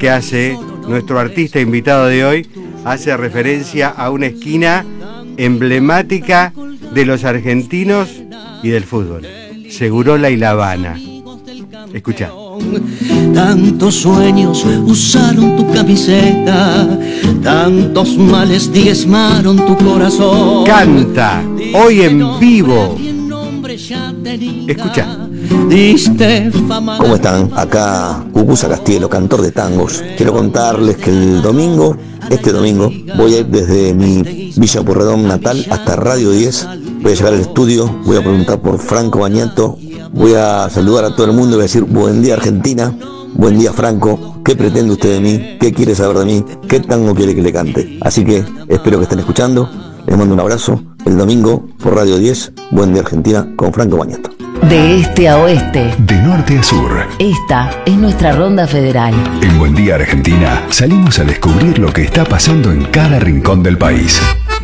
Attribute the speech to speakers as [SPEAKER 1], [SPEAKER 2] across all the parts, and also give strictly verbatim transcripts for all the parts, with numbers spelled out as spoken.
[SPEAKER 1] que hace nuestro artista invitado de hoy, hace referencia a una esquina emblemática de los argentinos y del fútbol, Segurola y La Habana. Escucha.
[SPEAKER 2] Tantos sueños usaron tu camiseta, tantos males diezmaron tu corazón.
[SPEAKER 1] Canta hoy en vivo. Escucha.
[SPEAKER 3] ¿Cómo están? Acá Cucuza Castielo, cantor de tangos. Quiero contarles que el domingo, este domingo, voy a ir desde mi Villa Pueyrredón natal hasta Radio diez. Voy a llegar al estudio, voy a preguntar por Franco Bañato, voy a saludar a todo el mundo y voy a decir buen día Argentina, buen día Franco, ¿qué pretende usted de mí? ¿Qué quiere saber de mí? ¿Qué tango quiere que le cante? Así que espero que estén escuchando, les mando un abrazo. El domingo por Radio diez, buen día Argentina con Franco Bañato.
[SPEAKER 4] De este a oeste,
[SPEAKER 5] de norte a sur,
[SPEAKER 4] esta es nuestra ronda federal.
[SPEAKER 5] En Buen Día Argentina salimos a descubrir lo que está pasando en cada rincón del país.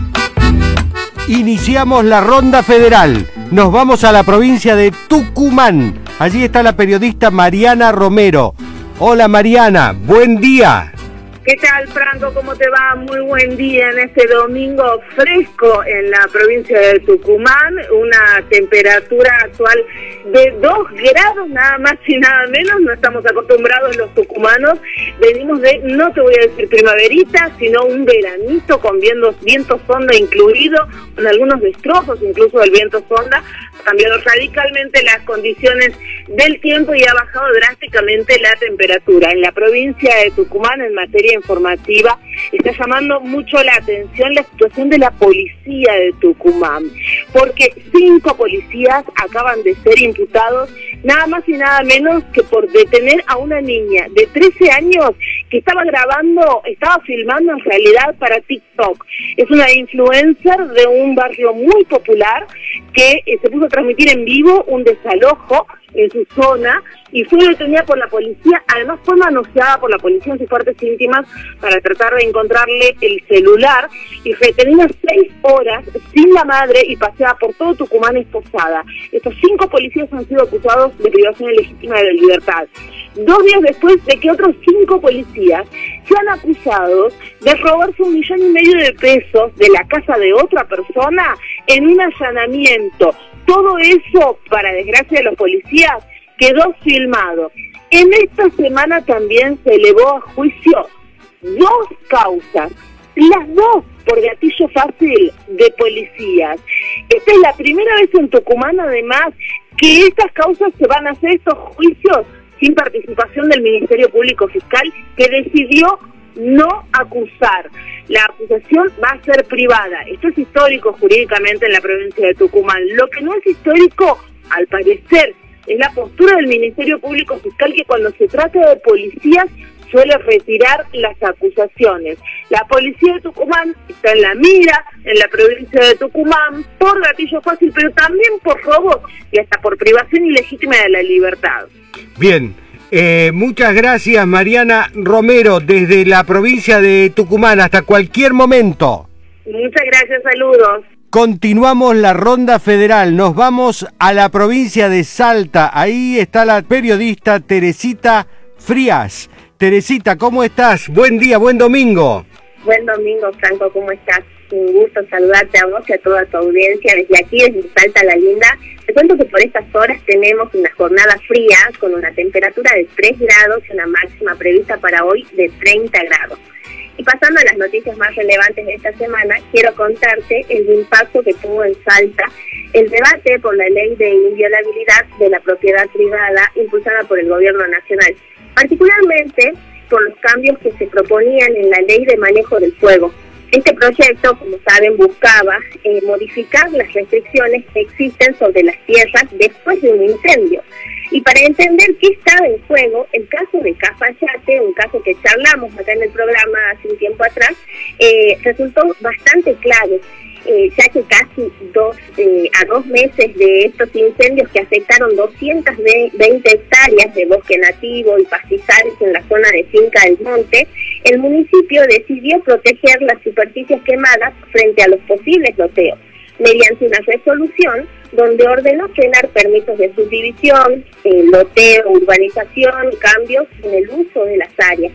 [SPEAKER 1] Iniciamos la ronda federal. Nos vamos a la provincia de Tucumán. Allí está la periodista Mariana Romero. Hola Mariana, buen día.
[SPEAKER 6] ¿Qué tal, Franco? ¿Cómo te va? Muy buen día en este domingo fresco en la provincia de Tucumán. Una temperatura actual de dos grados, nada más y nada menos. No estamos acostumbrados los tucumanos. Venimos de, no te voy a decir primaverita, sino un veranito con vientos, viento sonda incluido, con algunos destrozos incluso del viento sonda. Ha cambiado radicalmente las condiciones del tiempo y ha bajado drásticamente la temperatura. En la provincia de Tucumán, en materia informativa, está llamando mucho la atención la situación de la policía de Tucumán, porque cinco policías acaban de ser imputados nada más y nada menos que por detener a una niña de trece años que estaba grabando, estaba filmando en realidad para TikTok. Es una influencer de un barrio muy popular que eh, se puso a transmitir en vivo un desalojo en su zona y fue detenida por la policía. Además fue manoseada por la policía en sus partes íntimas para tratar de encontrarle el celular, y retenida seis horas sin la madre y paseada por todo Tucumán esposada. Estos cinco policías han sido acusados de privación ilegítima de libertad, dos días después de que otros cinco policías sean acusados de robarse un millón y medio de pesos de la casa de otra persona en un allanamiento. Todo eso, para desgracia de los policías, quedó filmado. En esta semana también se elevó a juicio dos causas, las dos por gatillo fácil de policías. Esta es la primera vez en Tucumán, además, que estas causas se van a hacer, estos juicios, sin participación del Ministerio Público Fiscal, que decidió no acusar. La acusación va a ser privada. Esto es histórico jurídicamente en la provincia de Tucumán. Lo que no es histórico, al parecer, es la postura del Ministerio Público Fiscal, que cuando se trata de policías suele retirar las acusaciones. La policía de Tucumán está en la mira, en la provincia de Tucumán, por gatillo fácil, pero también por robos y hasta por privación ilegítima de la libertad.
[SPEAKER 1] Bien. Eh, muchas gracias Mariana Romero desde la provincia de Tucumán. Hasta cualquier momento.
[SPEAKER 6] Muchas gracias, saludos.
[SPEAKER 1] Continuamos la ronda federal, nos vamos a la provincia de Salta. Ahí está la periodista Teresita Frías. Teresita, ¿cómo estás? Buen día, buen domingo.
[SPEAKER 7] Buen domingo, Franco, ¿cómo estás? Un gusto saludarte a vos y a toda tu audiencia desde aquí, desde Salta la Linda. Te cuento que por estas horas tenemos una jornada fría con una temperatura de tres grados y una máxima prevista para hoy de treinta grados. Y pasando a las noticias más relevantes de esta semana, quiero contarte el impacto que tuvo en Salta el debate por la ley de inviolabilidad de la propiedad privada impulsada por el gobierno nacional, particularmente por los cambios que se proponían en la ley de manejo del fuego. Este proyecto, como saben, buscaba eh, modificar las restricciones que existen sobre las tierras después de un incendio. Y para entender qué estaba en juego, el caso de Cafayate, un caso que charlamos acá en el programa hace un tiempo atrás, eh, resultó bastante clave, eh, ya que casi dos, eh, a dos meses de estos incendios que afectaron doscientas veinte hectáreas de bosque nativo y pastizales en la zona de Finca del Monte, el municipio decidió proteger las superficies quemadas frente a los posibles loteos, mediante una resolución donde ordenó frenar permisos de subdivisión, eh, loteo, urbanización, cambios en el uso de las áreas.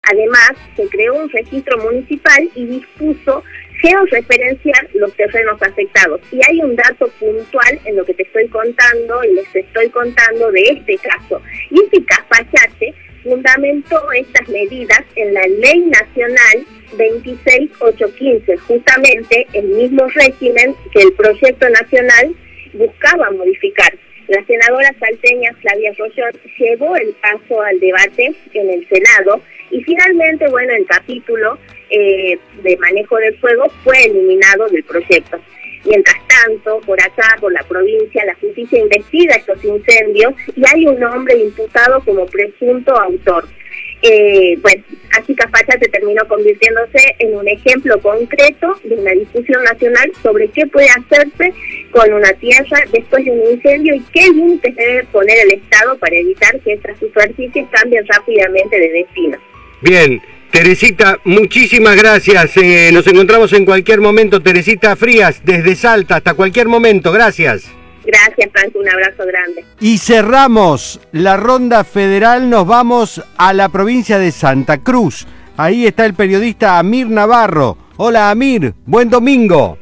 [SPEAKER 7] Además, se creó un registro municipal y dispuso georreferenciar los terrenos afectados. Y hay un dato puntual en lo que te estoy contando y les estoy contando de este caso. Y es que Cafayate fundamentó estas medidas en la Ley Nacional veintiséis mil ochocientos quince, justamente el mismo régimen que el proyecto nacional buscaba modificar. La senadora salteña Flavia Rollón llevó el caso al debate en el Senado y finalmente, bueno, el capítulo eh, de manejo del fuego fue eliminado del proyecto. Mientras tanto, por acá, por la provincia, la justicia investiga estos incendios y hay un hombre imputado como presunto autor. Eh, bueno, así Cafayate terminó convirtiéndose en un ejemplo concreto de una discusión nacional sobre qué puede hacerse con una tierra después de un incendio y qué límites debe poner el Estado para evitar que estas superficies cambien rápidamente de destino.
[SPEAKER 1] Bien, Teresita, muchísimas gracias. Eh, nos encontramos en cualquier momento. Teresita Frías, desde Salta, hasta cualquier momento. Gracias.
[SPEAKER 7] Gracias, Franco, un abrazo grande.
[SPEAKER 1] Y cerramos la ronda federal, nos vamos a la provincia de Santa Cruz. Ahí está el periodista Amir Navarro. Hola Amir, buen domingo.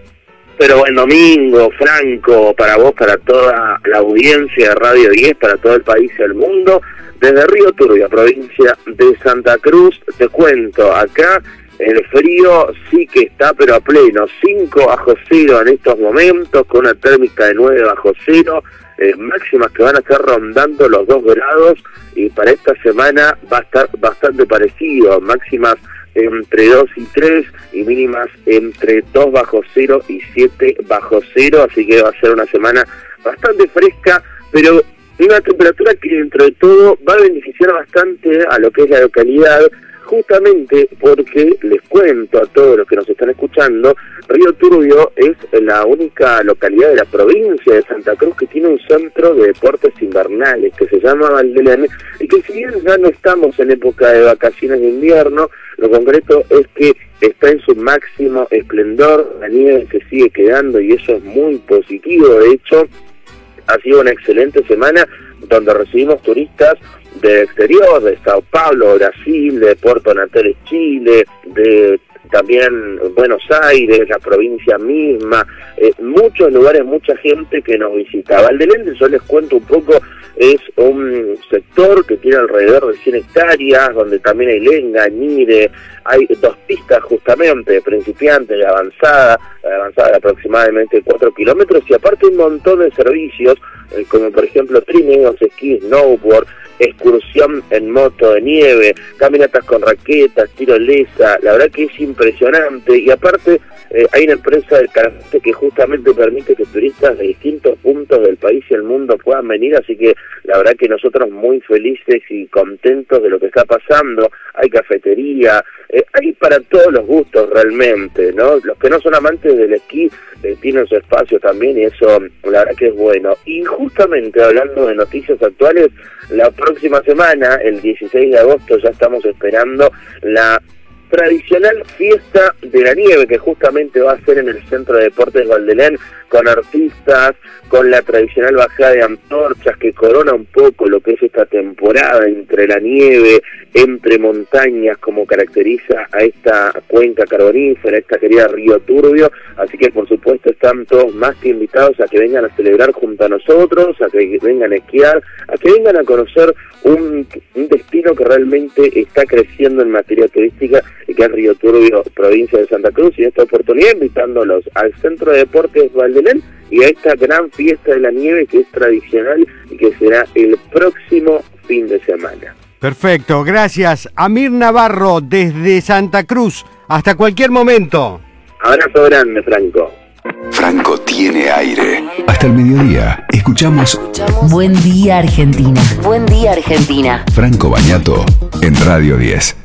[SPEAKER 8] Pero buen domingo, Franco, para vos, para toda la audiencia de Radio diez, para todo el país y el mundo. Desde Río Turbio, provincia de Santa Cruz, te cuento, acá el frío sí que está, pero a pleno, cinco bajo cero en estos momentos, con una térmica de nueve bajo cero, eh, máximas que van a estar rondando los dos grados, y para esta semana va a estar bastante parecido, máximas entre dos y tres, y mínimas entre dos bajo cero y siete bajo cero, así que va a ser una semana bastante fresca, pero una temperatura que dentro de todo va a beneficiar bastante a lo que es la localidad, justamente porque les cuento a todos los que nos están escuchando, Río Turbio es la única localidad de la provincia de Santa Cruz que tiene un centro de deportes invernales que se llama Valdelén, y que si bien ya no estamos en época de vacaciones de invierno, lo concreto es que está en su máximo esplendor, la nieve se sigue quedando y eso es muy positivo. De hecho, ha sido una excelente semana donde recibimos turistas del exterior, de Sao Paulo, Brasil, de Puerto Natales, Chile, de también Buenos Aires, la provincia misma, eh, muchos lugares, mucha gente que nos visita. Valdelén, yo les cuento un poco, es un sector que tiene alrededor de cien hectáreas, donde también hay lenga, nire, hay dos pistas justamente, de principiante, de avanzada, de avanzada de aproximadamente cuatro kilómetros, y aparte un montón de servicios, eh, como por ejemplo trineos, esquí, snowboard, excursión en moto de nieve, caminatas con raquetas, tirolesa, la verdad que es impresionante, y aparte eh, hay una empresa de karate que justamente permite que turistas de distintos puntos del país y el mundo puedan venir, así que la verdad que nosotros muy felices y contentos de lo que está pasando. Hay cafetería, eh, hay para todos los gustos realmente, ¿no? Los que no son amantes del esquí eh, tienen su espacio también, y eso la verdad que es bueno. Y justamente hablando de noticias actuales, la próxima semana, el dieciséis de agosto, ya estamos esperando la tradicional fiesta de la nieve, que justamente va a ser en el Centro de Deportes Valdelén, con artistas, con la tradicional bajada de antorchas que corona un poco lo que es esta temporada entre la nieve, entre montañas, como caracteriza a esta cuenca carbonífera, esta querida Río Turbio. Así que por supuesto están todos más que invitados a que vengan a celebrar junto a nosotros, a que vengan a esquiar, a que vengan a conocer un, un destino que realmente está creciendo en materia turística, y que es Río Turbio, provincia de Santa Cruz, y en esta oportunidad invitándolos al Centro de Deportes Valdelén y a esta gran fiesta de la nieve que es tradicional y que será el próximo fin de semana.
[SPEAKER 1] Perfecto, gracias Amir Navarro desde Santa Cruz. Hasta cualquier momento.
[SPEAKER 8] Abrazo grande, Franco.
[SPEAKER 5] Franco tiene aire. Hasta el mediodía. Escuchamos
[SPEAKER 4] Buen Día Argentina. Buen Día Argentina.
[SPEAKER 5] Franco Bañato en Radio diez.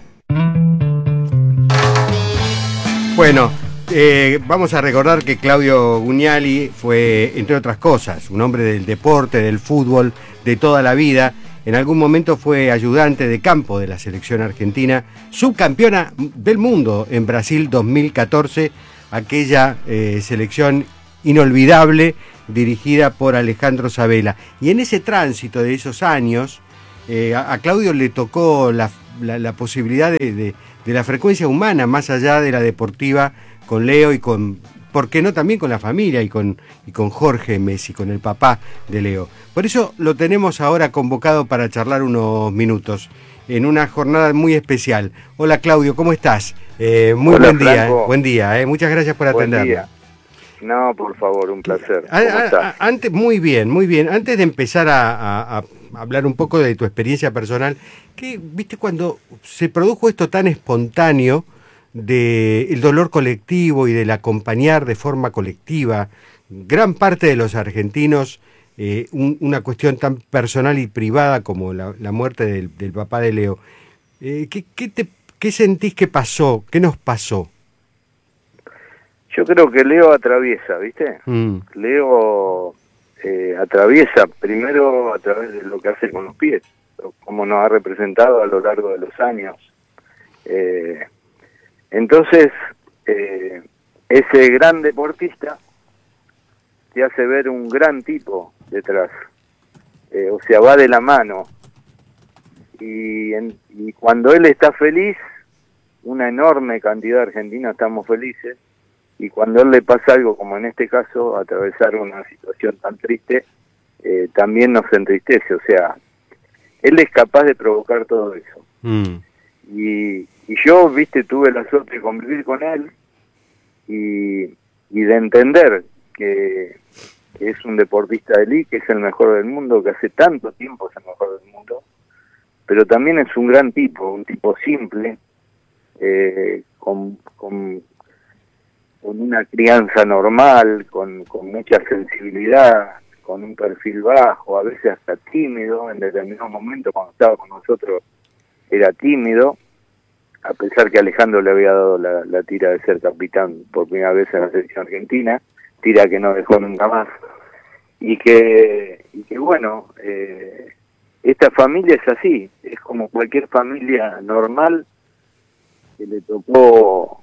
[SPEAKER 1] Bueno, eh, vamos a recordar que Claudio Gugnali fue, entre otras cosas, un hombre del deporte, del fútbol, de toda la vida. En algún momento fue ayudante de campo de la selección argentina, subcampeona del mundo en Brasil dos mil catorce, aquella eh, selección inolvidable dirigida por Alejandro Sabella. Y en ese tránsito de esos años, Eh, a, a Claudio le tocó la, la, la posibilidad de, de, de la frecuencia humana, más allá de la deportiva, con Leo y con, ¿por qué no?, también con la familia y con, y con Jorge Messi, con el papá de Leo. Por eso lo tenemos ahora convocado para charlar unos minutos, en una jornada muy especial. Hola Claudio, ¿cómo estás? Eh, muy
[SPEAKER 9] Hola,
[SPEAKER 1] buen día,
[SPEAKER 9] Franco.
[SPEAKER 1] buen día, eh. Muchas gracias por
[SPEAKER 9] Buen
[SPEAKER 1] atendernos.
[SPEAKER 9] día. No, por favor, un placer.
[SPEAKER 1] A-
[SPEAKER 9] ¿Cómo
[SPEAKER 1] a-
[SPEAKER 9] estás?
[SPEAKER 1] a- antes, muy bien, muy bien. Antes de empezar a, a- a hablar un poco de tu experiencia personal, ¿qué viste cuando se produjo esto tan espontáneo del dolor colectivo y del acompañar de forma colectiva? Gran parte de los argentinos, eh, un- una cuestión tan personal y privada como la, la muerte del, del papá de Leo. Eh, ¿qué, qué, te, ¿Qué sentís que pasó? ¿Qué nos pasó?
[SPEAKER 9] Yo creo que Leo atraviesa, ¿viste?
[SPEAKER 1] Mm.
[SPEAKER 9] Leo eh, atraviesa primero a través de lo que hace con los pies, como nos ha representado a lo largo de los años. Eh, entonces, eh, ese gran deportista te hace ver un gran tipo detrás. Eh, o sea, va de la mano. Y, en, y cuando él está feliz, una enorme cantidad de argentinos estamos felices. Y cuando a él le pasa algo, como en este caso, atravesar una situación tan triste, eh, también nos entristece. O sea, él es capaz de provocar todo eso.
[SPEAKER 1] Mm.
[SPEAKER 9] Y, y yo, viste, tuve la suerte de convivir con él y, y de entender que, que es un deportista de élite, que es el mejor del mundo, que hace tanto tiempo es el mejor del mundo, pero también es un gran tipo, un tipo simple, eh, con... con con una crianza normal, con, con mucha sensibilidad, con un perfil bajo, a veces hasta tímido, en determinados momentos cuando estaba con nosotros era tímido, a pesar que Alejandro le había dado la, la tira de ser capitán por primera vez en la selección argentina, tira que no dejó nunca más, y que, y que bueno, eh, esta familia es así, es como cualquier familia normal que le tocó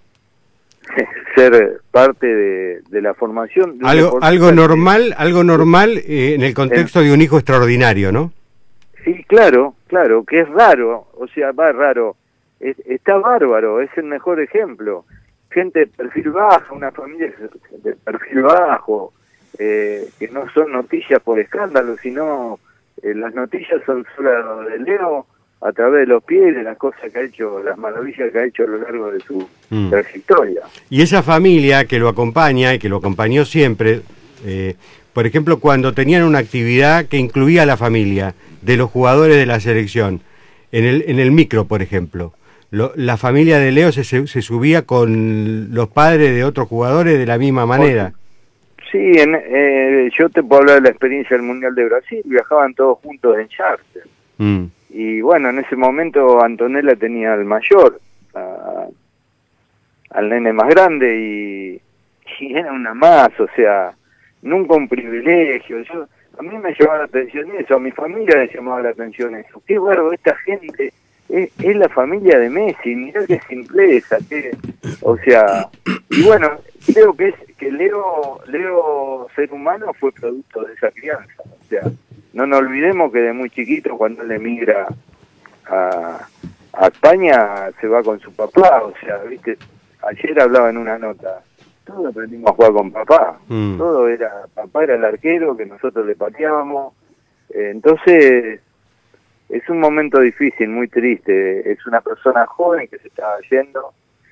[SPEAKER 9] ser parte de, de la formación. De
[SPEAKER 1] Algo, algo normal, algo normal eh, en el contexto de un hijo extraordinario, ¿no?
[SPEAKER 9] Sí, claro, claro, que es raro, o sea, va raro, es, está bárbaro, es el mejor ejemplo. Gente de perfil bajo, una familia de perfil bajo, eh, que no son noticias por escándalo, sino eh, las noticias son solo de Leo, a través de los pies, de las cosas que ha hecho, las maravillas que ha hecho a lo largo de su mm. trayectoria.
[SPEAKER 1] Y esa familia que lo acompaña y que lo acompañó siempre, eh, por ejemplo, cuando tenían una actividad que incluía a la familia de los jugadores de la selección, en el, en el micro, por ejemplo, lo, la familia de Leo se, se subía con los padres de otros jugadores de la misma manera.
[SPEAKER 9] Sí, en, eh, yo te puedo hablar de la experiencia del Mundial de Brasil, viajaban todos juntos en charter. Mm. Y bueno, en ese momento Antonella tenía al mayor, a, al nene más grande, y, y era una más, o sea, nunca un privilegio. Yo, a mí me llamaba la atención eso, a mi familia le llamaba la atención eso. Qué bárbaro, esta gente es, es la familia de Messi, mirá qué simpleza, qué, o sea, y bueno, creo que es que Leo, Leo ser humano fue producto de esa crianza, o sea, no nos olvidemos que de muy chiquito, cuando él emigra a, a España, se va con su papá, o sea, viste, ayer hablaba en una nota, todos aprendimos a jugar con papá, mm. todo era, papá era el arquero que nosotros le pateábamos, eh, entonces es un momento difícil, muy triste, es una persona joven que se está yendo,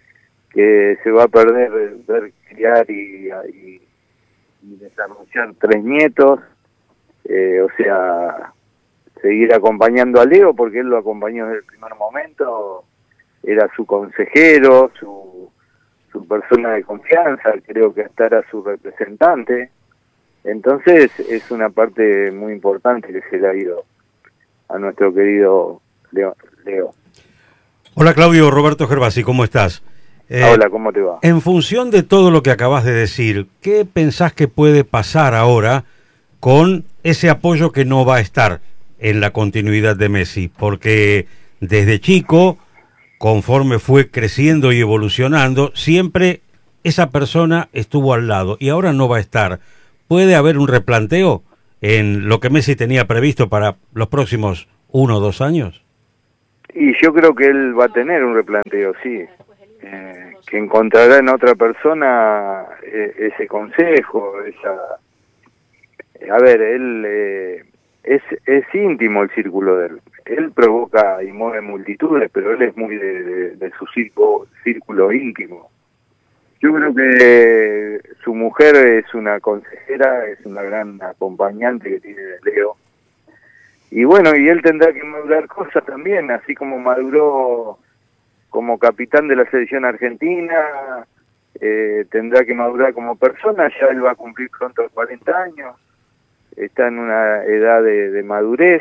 [SPEAKER 9] que se va a perder ver criar y, y, y desarrollar tres nietos, Eh, o sea, seguir acompañando a Leo, porque él lo acompañó desde el primer momento, era su consejero, su, su persona de confianza, creo que hasta era su representante, entonces es una parte muy importante que se le ha ido a nuestro querido Leo. Leo.
[SPEAKER 10] Hola Claudio, Roberto Gervasi, ¿cómo estás?
[SPEAKER 9] Eh, Hola, ¿cómo te va?
[SPEAKER 10] En función de todo lo que acabas de decir, ¿qué pensás que puede pasar ahora con ese apoyo que no va a estar en la continuidad de Messi? Porque desde chico, conforme fue creciendo y evolucionando, siempre esa persona estuvo al lado y ahora no va a estar. ¿Puede haber un replanteo en lo que Messi tenía previsto para los próximos ¿Uno o dos años?
[SPEAKER 9] Y yo creo que él va a tener un replanteo, sí. Eh, que encontrará en otra persona eh, ese consejo, esa... A ver, él eh, es, es íntimo el círculo de él. Él provoca y mueve multitudes, pero él es muy de, de, de su círculo, círculo íntimo. Yo creo que su mujer es una consejera, es una gran acompañante que tiene de Leo. Y bueno, y él tendrá que madurar cosas también, así como maduró como capitán de la selección argentina, eh, tendrá que madurar como persona, ya él va a cumplir pronto cuarenta años, está en una edad de, de madurez,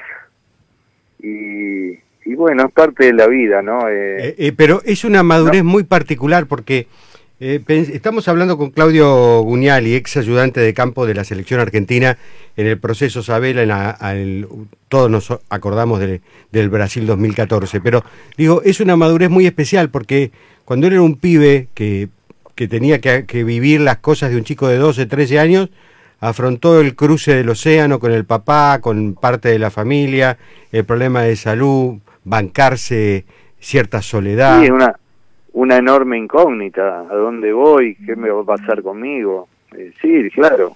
[SPEAKER 9] y, y bueno, es parte de la vida, ¿no? Eh,
[SPEAKER 1] eh, eh, pero es una madurez
[SPEAKER 9] ¿no?
[SPEAKER 1] muy particular porque... Eh, estamos hablando con Claudio Gugnali, ex ayudante de campo de la selección argentina en el proceso Sabela, en la, el, todos nos acordamos de, del Brasil dos mil catorce, pero digo, es una madurez muy especial porque cuando él era un pibe que, que tenía que, que vivir las cosas de un chico de doce, trece años, afrontó el cruce del océano con el papá, con parte de la familia, el problema de salud, bancarse cierta soledad.
[SPEAKER 9] Sí, una... una enorme incógnita, ¿a dónde voy? ¿Qué me va a pasar conmigo? Eh, sí, claro.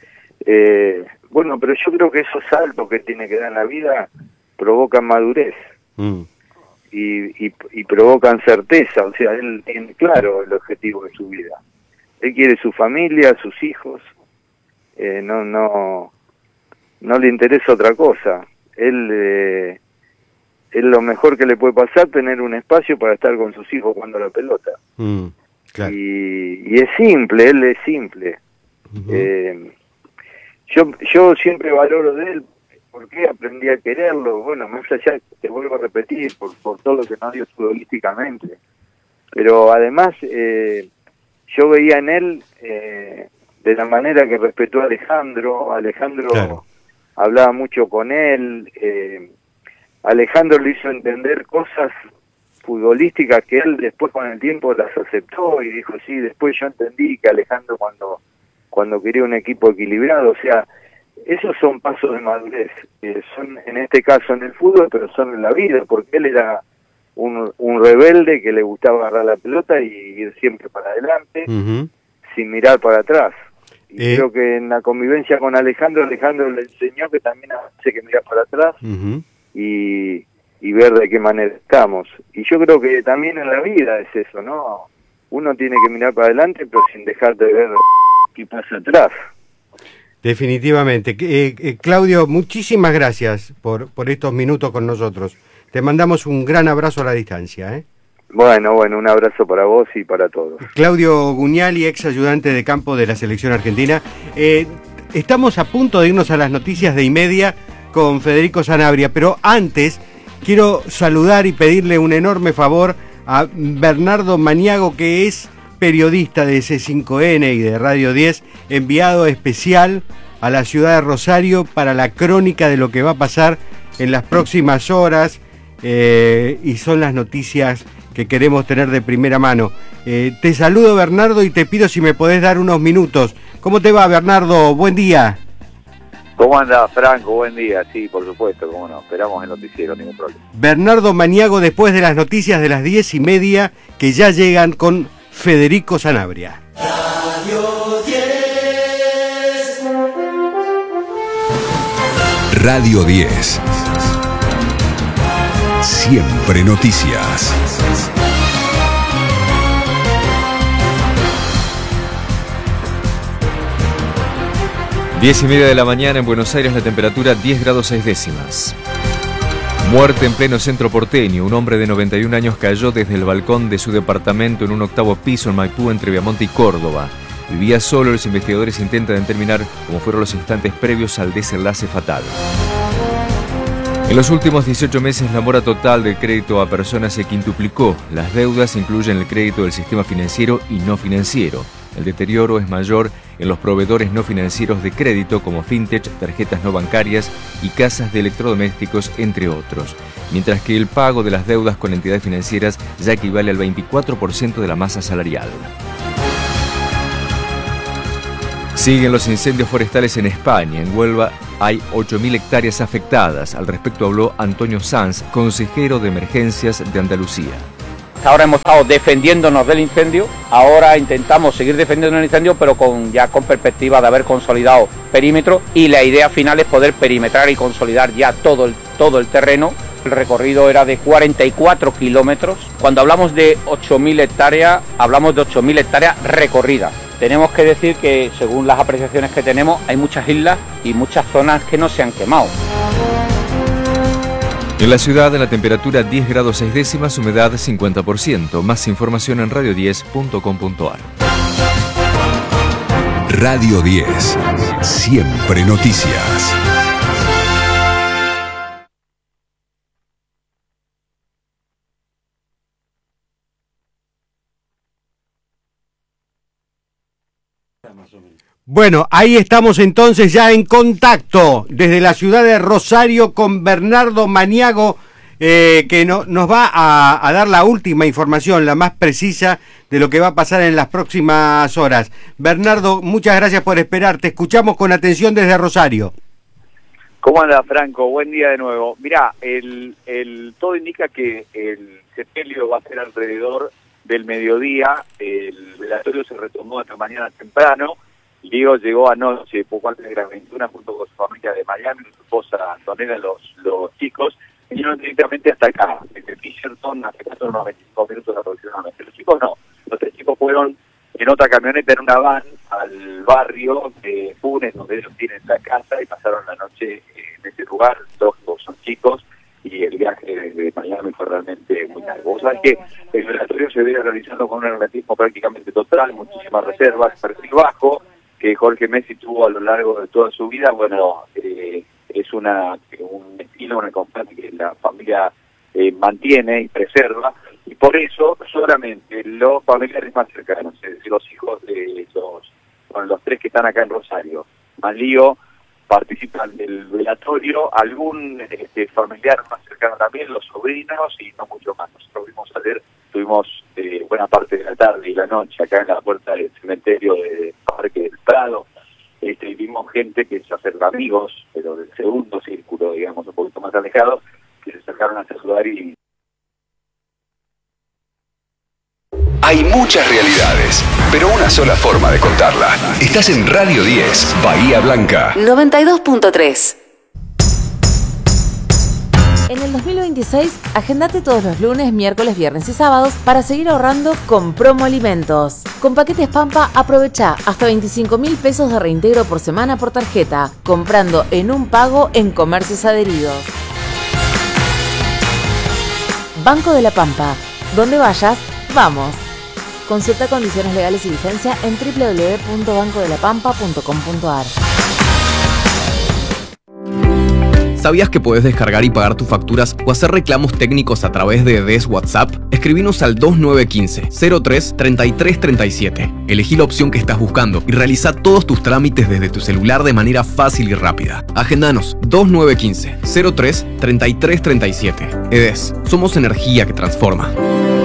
[SPEAKER 9] Eh, bueno, pero yo creo que esos saltos que tiene que dar en la vida provocan madurez mm. y, y, y provocan certeza, o sea, él tiene claro el objetivo de su vida. Él quiere su familia, sus hijos, eh, no, no, no le interesa otra cosa. Él... Eh, es lo mejor que le puede pasar, tener un espacio para estar con sus hijos jugando a la pelota. Mm, claro. y, y es simple, él es simple. Uh-huh. eh, yo yo siempre valoro de él, porque aprendí a quererlo, bueno, más allá, te vuelvo a repetir, por, por todo lo que nos dio futbolísticamente. Pero además, eh, yo veía en él, eh, de la manera que respetó a Alejandro, Alejandro claro. hablaba mucho con él, eh, Alejandro le hizo entender cosas futbolísticas que él después con el tiempo las aceptó y dijo, sí, después yo entendí que Alejandro cuando cuando quería un equipo equilibrado, o sea, esos son pasos de madurez, eh, son en este caso en el fútbol, pero son en la vida, porque él era un, un rebelde que le gustaba agarrar la pelota y ir siempre para adelante, uh-huh. sin mirar para atrás. Y eh. creo que en la convivencia con Alejandro, Alejandro le enseñó que también hace que mirar para atrás, uh-huh. Y, y ver de qué manera estamos. Y yo creo que también en la vida es eso, ¿no? Uno tiene que mirar para adelante, pero sin dejar de ver qué pasa atrás.
[SPEAKER 1] Definitivamente. Eh, eh, Claudio, muchísimas gracias por, por estos minutos con nosotros. Te mandamos un gran abrazo a la distancia, ¿eh?
[SPEAKER 9] Bueno, bueno, un abrazo para vos y para todos.
[SPEAKER 1] Claudio Gugnali, ex ayudante de campo de la selección argentina. Eh, estamos a punto de irnos a las noticias de y media con Federico Sanabria, pero antes quiero saludar y pedirle un enorme favor a Bernardo Maniago, que es periodista de C cinco N y de Radio diez, enviado especial a la ciudad de Rosario para la crónica de lo que va a pasar en las próximas horas, eh, y son las noticias que queremos tener de primera mano. Eh, te saludo, Bernardo, y te pido si me podés dar unos minutos. ¿Cómo te va, Bernardo? Buen día.
[SPEAKER 11] ¿Cómo anda, Franco? Buen día. Sí, por supuesto, cómo no. Esperamos el noticiero, ningún problema.
[SPEAKER 1] Bernardo Maniago, después de las noticias de las diez y media, que ya llegan con Federico Sanabria.
[SPEAKER 5] Radio diez. Radio diez. Siempre noticias.
[SPEAKER 12] Diez y media de la mañana en Buenos Aires, la temperatura diez grados seis décimas. Muerte en pleno centro porteño. Un hombre de noventa y un años cayó desde el balcón de su departamento en un octavo piso en Maipú, entre Viamonte y Córdoba. Vivía solo, los investigadores intentan determinar cómo fueron los instantes previos al desenlace fatal. En los últimos dieciocho meses, la mora total del crédito a personas se quintuplicó. Las deudas incluyen el crédito del sistema financiero y no financiero. El deterioro es mayor en los proveedores no financieros de crédito como fintech, tarjetas no bancarias y casas de electrodomésticos, entre otros, mientras que el pago de las deudas con entidades financieras ya equivale al veinticuatro por ciento de la masa salarial. Siguen los incendios forestales en España. En Huelva hay ocho mil hectáreas afectadas. Al respecto habló Antonio Sanz, consejero de emergencias de Andalucía.
[SPEAKER 13] Ahora hemos estado defendiéndonos del incendio, ahora intentamos seguir defendiendo el incendio, pero con ya con perspectiva de haber consolidado perímetro, y la idea final es poder perimetrar y consolidar ya todo el, todo el terreno. El recorrido era de cuarenta y cuatro kilómetros. Cuando hablamos de ocho mil hectáreas, hablamos de ocho mil hectáreas recorridas. Tenemos que decir que, según las apreciaciones que tenemos, hay muchas islas y muchas zonas que no se han quemado.
[SPEAKER 12] En la ciudad, la temperatura diez grados seis décimas, humedad cincuenta por ciento. Más información en radio diez punto com punto a r.
[SPEAKER 5] Radio diez. Siempre noticias.
[SPEAKER 1] Bueno, ahí estamos entonces ya en contacto desde la ciudad de Rosario con Bernardo Maniago, eh, que no, nos va a, a dar la última información, la más precisa de lo que va a pasar en las próximas horas. Bernardo, muchas gracias por esperar, te escuchamos con atención desde Rosario.
[SPEAKER 11] ¿Cómo anda, Franco? Buen día de nuevo. Mirá, el, el, todo indica que el sepelio va a ser alrededor del mediodía, el velatorio se retomó esta mañana temprano. Diego llegó anoche, poco antes de las veintiuna, junto con su familia de Miami, su esposa Antonella, los, los chicos, vinieron directamente hasta acá, desde Fisherton, hasta acá son unos veinticinco minutos aproximadamente. Los chicos no, los tres chicos fueron en otra camioneta, en una van, al barrio de Funes, donde ellos tienen la casa, y pasaron la noche en ese lugar. Todos son chicos, y el viaje desde Miami fue realmente muy largo. O sea, que el velatorio se viene realizando con un hermetismo prácticamente total, muchísimas reservas, perfil bajo, que Jorge Messi tuvo a lo largo de toda su vida. Bueno, eh, es una un estilo, una constante que la familia eh, mantiene y preserva, y por eso solamente los familiares más cercanos, es decir, los hijos de los, bueno, los tres que están acá en Rosario, más Lío, participan del velatorio, algún este, familiar más cercano también, los sobrinos, y no mucho más. Nosotros vimos ayer, tuvimos eh, buena parte de la tarde y la noche acá en la puerta del cementerio de Parque del Prado, este, y vimos gente que se acerca, amigos, pero del segundo círculo, digamos, un poquito más alejados, que se acercaron a saludar. Y
[SPEAKER 5] hay muchas realidades, pero una sola forma de contarla. Estás en Radio diez, Bahía Blanca.
[SPEAKER 4] noventa y dos punto tres.
[SPEAKER 14] En el dos mil veintiséis, agendate todos los lunes, miércoles, viernes y sábados para seguir ahorrando con Promo Alimentos. Con paquetes Pampa, aprovecha hasta veinticinco mil pesos de reintegro por semana por tarjeta, comprando en un pago en comercios adheridos. Banco de la Pampa. Donde vayas, vamos. Consulta condiciones legales y vigencia en doble u doble u doble u punto banco de la pampa punto com punto a r.
[SPEAKER 15] ¿Sabías que puedes descargar y pagar tus facturas o hacer reclamos técnicos a través de D E S WhatsApp? Escribinos al dos nueve uno cinco, cero tres, treinta y tres treinta y siete. Elegí la opción que estás buscando y realiza todos tus trámites desde tu celular de manera fácil y rápida. Agendanos dos nueve uno cinco, cero tres, treinta y tres treinta y siete. E D E S, somos energía que transforma.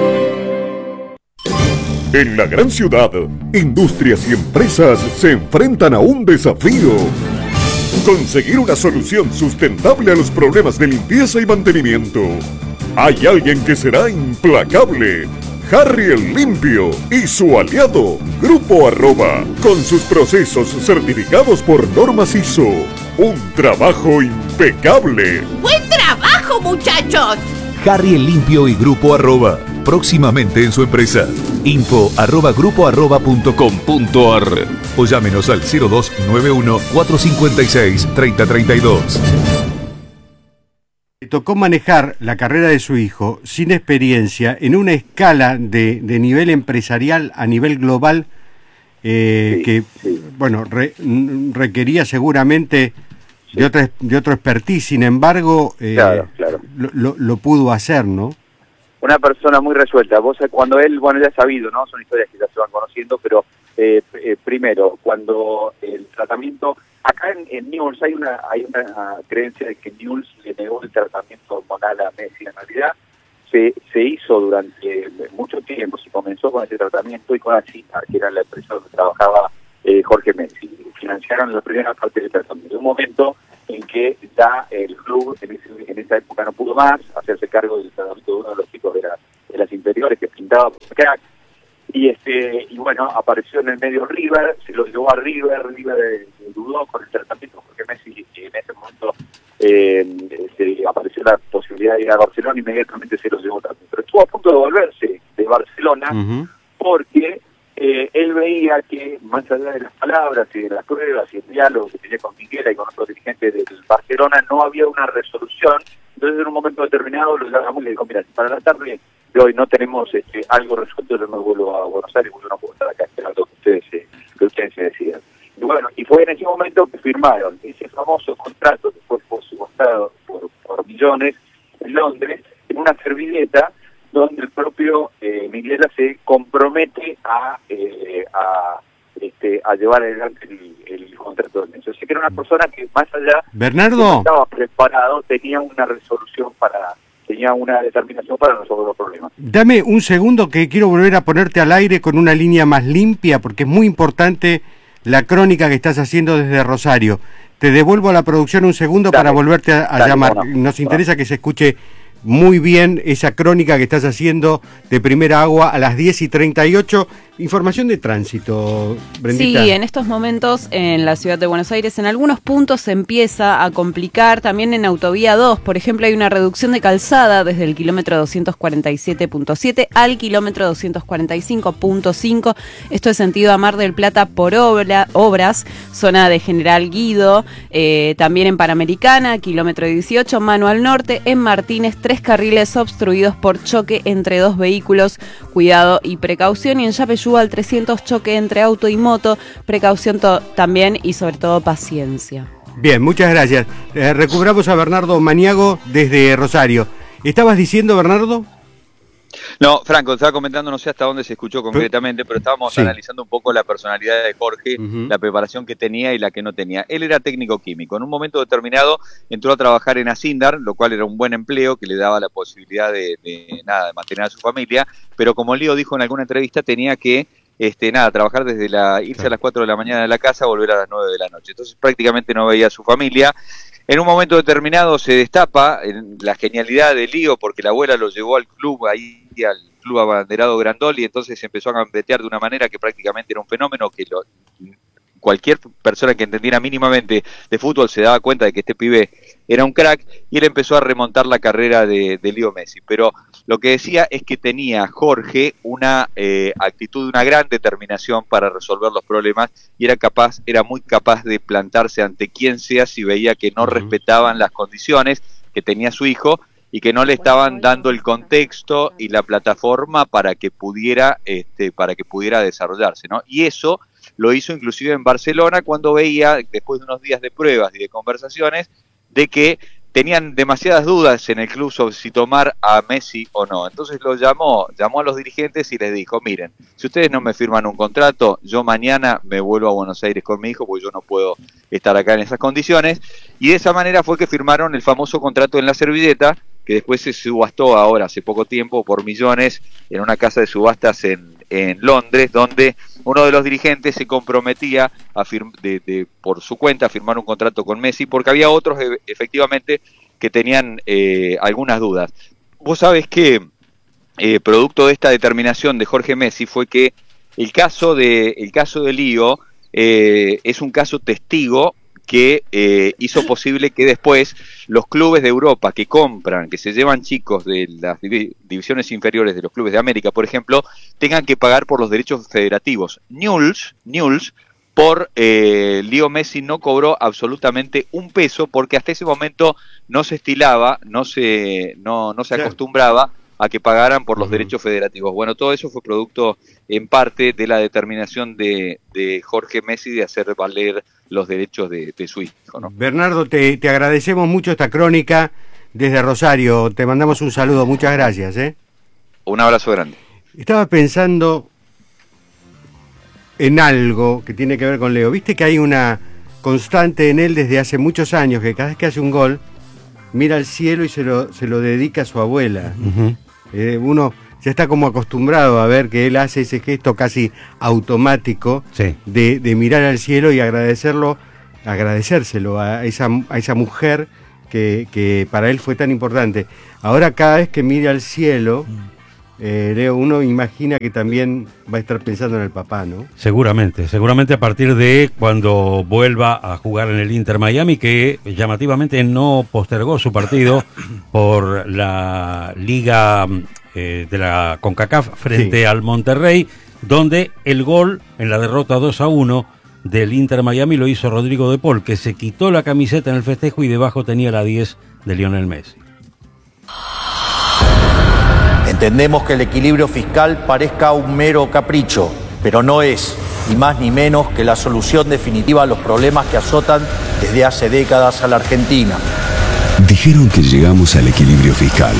[SPEAKER 16] En la gran ciudad, industrias y empresas se enfrentan a un desafío: conseguir una solución sustentable a los problemas de limpieza y mantenimiento. Hay alguien que será implacable: Harry el Limpio y su aliado, Grupo Arroba, con sus procesos certificados por normas I S O. Un trabajo impecable.
[SPEAKER 17] ¡Buen trabajo, muchachos!
[SPEAKER 5] Harry el Limpio y Grupo Arroba, próximamente en su empresa. Info arroba grupo arroba punto com punto a r o llámenos al cero dos nueve uno, cuatro cinco seis, tres cero tres dos.
[SPEAKER 1] Le tocó manejar la carrera de su hijo sin experiencia en una escala de, de nivel empresarial a nivel global, eh, sí, que sí. bueno re, requería seguramente sí. de otra de otro expertise. Sin embargo, eh,
[SPEAKER 11] claro, claro.
[SPEAKER 1] Lo, lo, lo pudo hacer, ¿no?
[SPEAKER 11] Una persona muy resuelta. Vos, cuando él, bueno, ya sabido, ¿no? Son historias que ya se van conociendo, pero eh, eh, primero, cuando el tratamiento, acá en, en Newell's hay una hay una creencia de que Newell's le negó el tratamiento hormonal a Messi. En realidad se, se hizo durante mucho tiempo, se comenzó con ese tratamiento y con Asina, que era la empresa donde trabajaba eh, Jorge Messi. financiaron la primera parte del tratamiento. Un momento en que ya el club en, ese, en esa época no pudo más hacerse cargo del tratamiento de uno de los chicos de, la, de las inferiores que pintaba por crack. Y este y bueno, apareció en el medio River, se lo llevó a River, River eh, dudó con el tratamiento porque Messi en ese momento eh, se apareció la posibilidad de ir a Barcelona y inmediatamente se lo llevó también. Pero estuvo a punto de volverse de Barcelona uh-huh. porque eh, él veía que más allá de las palabras y de las pruebas y el diálogo que tenía con Miguel y con otros dirigentes del Barcelona no había una resolución. Entonces en un momento determinado lo llamamos y le dijo, mira, si para la tarde de hoy no tenemos este, algo resuelto, yo me vuelvo a Buenos Aires porque yo no puedo estar acá esperando que ustedes, eh, que ustedes se decidan. Y bueno, y fue en ese momento que firmaron ese famoso contrato que fue subastado por, por millones en Londres, en una servilleta donde el propio eh, Miguel se compromete a, eh, a, este, a llevar adelante el, el contrato de Messi. O sea que era una persona que más allá
[SPEAKER 1] Bernardo
[SPEAKER 11] de que estaba preparado, tenía una resolución para... tenía una determinación para resolver los problemas.
[SPEAKER 1] Dame un segundo que quiero volver a ponerte al aire con una línea más limpia, porque es muy importante la crónica que estás haciendo desde Rosario. Te devuelvo a la producción un segundo dale, para volverte a, a dale, llamar. Bueno, Nos interesa que se escuche muy bien esa crónica que estás haciendo de Primera Agua a las diez y treinta y ocho. Información de tránsito, Brendita.
[SPEAKER 18] Sí, en estos momentos en la ciudad de Buenos Aires en algunos puntos se empieza a complicar, también en Autovía dos, por ejemplo, hay una reducción de calzada desde el kilómetro doscientos cuarenta y siete punto siete al kilómetro doscientos cuarenta y cinco punto cinco, esto es sentido a Mar del Plata por obra, obras, zona de General Guido, eh, también en Panamericana, kilómetro dieciocho, mano al norte, en Martínez, tres carriles obstruidos por choque entre dos vehículos, cuidado y precaución, y en Yapeyú al trescientos, choque entre auto y moto, precaución to- también y sobre todo paciencia.
[SPEAKER 1] Bien, muchas gracias. Eh, recuperamos a Bernardo Maniago desde Rosario. ¿Estabas diciendo, Bernardo?
[SPEAKER 19] No, Franco, estaba comentando, no sé hasta dónde se escuchó concretamente, pero estábamos sí. analizando un poco la personalidad de Jorge, uh-huh. la preparación que tenía y la que no tenía. Él era técnico químico. En un momento determinado entró a trabajar en Asindar, lo cual era un buen empleo que le daba la posibilidad de, de nada, de mantener a su familia, pero como Leo dijo en alguna entrevista, tenía que este nada trabajar desde la irse a las cuatro de la mañana de la casa, volver a las nueve de la noche. Entonces prácticamente no veía a su familia. En un momento determinado se destapa la genialidad de Lío porque la abuela lo llevó al club, ahí al club abanderado Grandoli, y entonces se empezó a gambetear de una manera que prácticamente era un fenómeno que lo, cualquier persona que entendiera mínimamente de fútbol se daba cuenta de que este pibe era un crack, y él empezó a remontar la carrera de, de Leo Messi. Pero lo que decía es que tenía Jorge una eh, actitud, una gran determinación para resolver los problemas, y era capaz, era muy capaz de plantarse ante quien sea si veía que no uh-huh. respetaban las condiciones que tenía su hijo y que no le estaban dando el contexto y la plataforma para que pudiera, este, para que pudiera desarrollarse, ¿no? Y eso lo hizo inclusive en Barcelona cuando veía, después de unos días de pruebas y de conversaciones, de que tenían demasiadas dudas en el club sobre si tomar a Messi o no. Entonces lo llamó, llamó a los dirigentes y les dijo, miren, si ustedes no me firman un contrato, yo mañana me vuelvo a Buenos Aires con mi hijo porque yo no puedo estar acá en esas condiciones. Y de esa manera fue que firmaron el famoso contrato en la servilleta, que después se subastó ahora hace poco tiempo por millones en una casa de subastas en, en Londres, donde uno de los dirigentes se comprometía a firm- de, de, por su cuenta a firmar un contrato con Messi, porque había otros e- efectivamente que tenían eh, algunas dudas. Vos sabés que eh, producto de esta determinación de Jorge Messi fue que el caso de el caso de Lío eh, es un caso testigo que eh, hizo posible que después los clubes de Europa que compran, que se llevan chicos de las div- divisiones inferiores de los clubes de América, por ejemplo, tengan que pagar por los derechos federativos. Newell's, Newell's por eh, Leo Messi no cobró absolutamente un peso porque hasta ese momento no se estilaba, no se, no, no se acostumbraba a que pagaran por los uh-huh. derechos federativos. Bueno, todo eso fue producto en parte de la determinación de, de Jorge Messi de hacer valer los derechos de, de su hijo, ¿no?
[SPEAKER 1] Bernardo, te, te agradecemos mucho esta crónica desde Rosario, te mandamos un saludo, muchas gracias. ¿eh?
[SPEAKER 19] Un abrazo grande.
[SPEAKER 1] Estaba pensando en algo que tiene que ver con Leo. Viste que hay una constante en él desde hace muchos años, que cada vez que hace un gol, mira al cielo y se lo, se lo dedica a su abuela. Uh-huh. Eh, uno ya está como acostumbrado a ver que él hace ese gesto casi automático
[SPEAKER 10] sí.
[SPEAKER 1] de, de mirar al cielo y agradecerlo, agradecérselo a esa, a esa mujer que, que para él fue tan importante. Ahora cada vez que mira al cielo, eh, Leo, uno imagina que también va a estar pensando en el papá, ¿no?
[SPEAKER 10] Seguramente, seguramente a partir de cuando vuelva a jugar en el Inter Miami, que llamativamente no postergó su partido por la Liga eh, de la CONCACAF frente sí. al Monterrey, donde el gol en la derrota dos a uno del Inter Miami lo hizo Rodrigo de Paul, que se quitó la camiseta en el festejo y debajo tenía la diez de Lionel Messi.
[SPEAKER 20] Entendemos que el equilibrio fiscal parezca un mero capricho, pero no es, ni más ni menos, que la solución definitiva a los problemas que azotan desde hace décadas a la Argentina.
[SPEAKER 21] Dijeron que llegamos al equilibrio fiscal.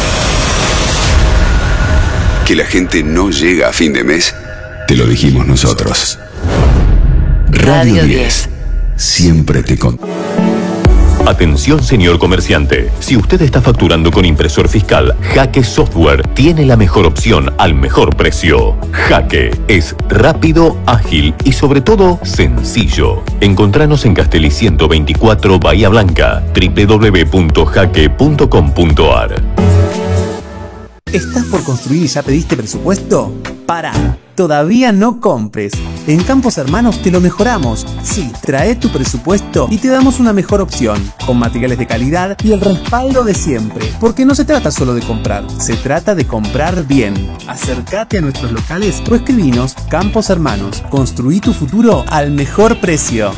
[SPEAKER 21] Que la gente no llega a fin de mes, te lo dijimos nosotros. Radio diez, siempre te con...
[SPEAKER 22] Atención, señor comerciante. Si usted está facturando con impresor fiscal, Jaque Software tiene la mejor opción al mejor precio. Jaque es rápido, ágil y sobre todo sencillo. Encontranos en Castelli ciento veinticuatro, Bahía Blanca, doble u doble u doble u punto jaque punto com punto a r.
[SPEAKER 23] ¿Estás por construir y ya pediste presupuesto? Pará, todavía no compres. En Campos Hermanos te lo mejoramos. Sí, trae tu presupuesto y te damos una mejor opción, con materiales de calidad y el respaldo de siempre. Porque no se trata solo de comprar, se trata de comprar bien. Acércate a nuestros locales o escribinos. Campos Hermanos, construí tu futuro al mejor precio.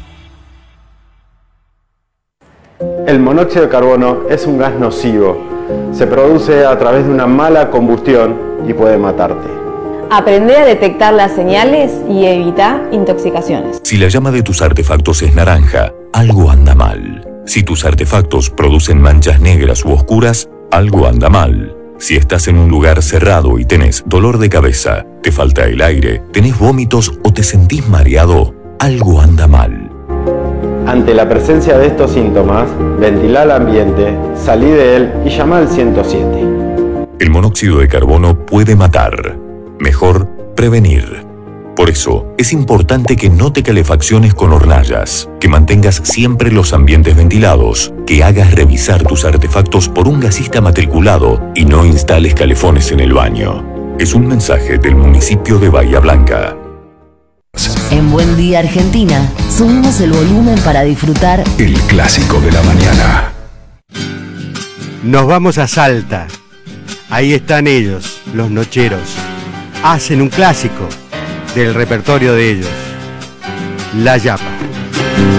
[SPEAKER 24] El monóxido de carbono es un gas nocivo. Se produce a través de una mala combustión y puede matarte.
[SPEAKER 25] Aprende a detectar las señales y evita intoxicaciones.
[SPEAKER 22] Si la llama de tus artefactos es naranja, algo anda mal. Si tus artefactos producen manchas negras u oscuras, algo anda mal. Si estás en un lugar cerrado y tenés dolor de cabeza, te falta el aire, tenés vómitos o te sentís mareado, algo anda mal.
[SPEAKER 24] Ante la presencia de estos síntomas, ventila el ambiente, salí de él y llama al ciento siete.
[SPEAKER 22] El monóxido de carbono puede matar. Mejor prevenir. Por eso, es importante que no te calefacciones con hornallas, que mantengas siempre los ambientes ventilados, que hagas revisar tus artefactos por un gasista matriculado y no instales calefones en el baño. Es un mensaje del municipio de Bahía Blanca.
[SPEAKER 4] En Buen Día Argentina, subimos el volumen para disfrutar
[SPEAKER 21] el clásico de la mañana.
[SPEAKER 1] Nos vamos a Salta. Ahí están ellos, los nocheros. Hacen un clásico del repertorio de ellos, La Yapa.